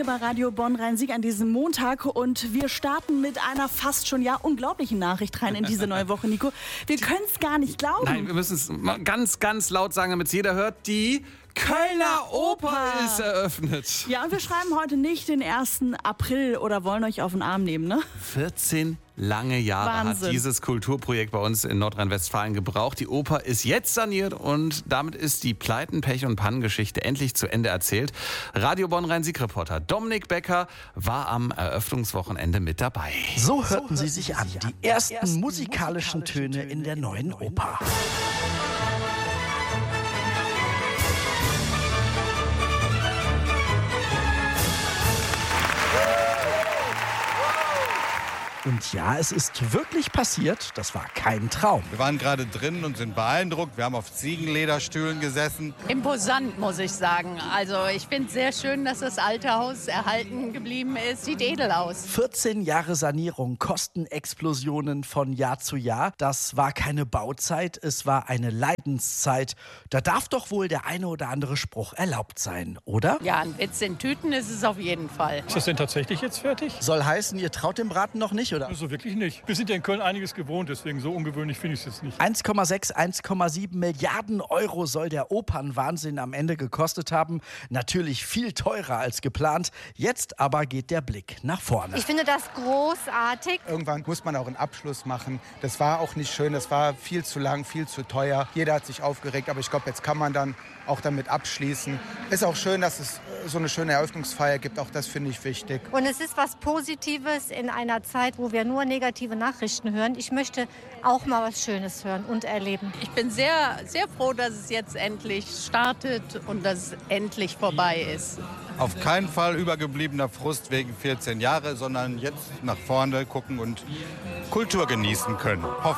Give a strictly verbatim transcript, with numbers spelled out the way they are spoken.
hier bei Radio Bonn-Rhein-Sieg an diesem Montag und wir starten mit einer fast schon ja unglaublichen Nachricht rein in diese neue Woche, Nico. Wir können es gar nicht glauben. Nein, wir müssen es ganz, ganz laut sagen, damit es jeder hört. Die Kölner Oper ist eröffnet. Ja, und wir schreiben heute nicht den ersten April oder wollen euch auf den Arm nehmen, ne? vierzehn lange Jahre Wahnsinn. hat dieses Kulturprojekt bei uns in Nordrhein-Westfalen gebraucht. Die Oper ist jetzt saniert und damit ist die Pleiten-, Pech- und Pannengeschichte endlich zu Ende erzählt. Radio Bonn-Rhein-Sieg-Reporter Dominik Becker war am Eröffnungswochenende mit dabei. So hörten sie sich an, die ersten musikalischen Töne in der neuen Oper. Und ja, es ist wirklich passiert. Das war kein Traum. Wir waren gerade drin und sind beeindruckt. Wir haben auf Ziegenlederstühlen gesessen. Imposant, muss ich sagen. Also ich finde es sehr schön, dass das alte Haus erhalten geblieben ist. Sieht edel aus. vierzehn Jahre Sanierung, Kostenexplosionen von Jahr zu Jahr. Das war keine Bauzeit, es war eine Leidenszeit. Da darf doch wohl der eine oder andere Spruch erlaubt sein, oder? Ja, ein Witz in Tüten ist es auf jeden Fall. Ist das denn tatsächlich jetzt fertig? Soll heißen, ihr traut dem Braten noch nicht, oder? Also wirklich nicht. Wir sind ja in Köln einiges gewohnt, deswegen so ungewöhnlich finde ich es jetzt nicht. eins Komma sechs, eins Komma sieben Milliarden Euro soll der Opernwahnsinn am Ende gekostet haben. Natürlich viel teurer als geplant. Jetzt aber geht der Blick nach vorne. Ich finde das großartig. Irgendwann muss man auch einen Abschluss machen. Das war auch nicht schön, das war viel zu lang, viel zu teuer. Jeder hat sich aufgeregt, aber ich glaube, jetzt kann man dann auch damit abschließen. Ist auch schön, dass es so eine schöne Eröffnungsfeier gibt, auch das finde ich wichtig. Und es ist was Positives in einer Zeit, wo wir nur negative Nachrichten hören. Ich möchte auch mal was Schönes hören und erleben. Ich bin sehr, sehr froh, dass es jetzt endlich startet und dass es endlich vorbei ist. Auf keinen Fall übergebliebener Frust wegen vierzehn Jahre, sondern jetzt nach vorne gucken und Kultur genießen können. Hoffe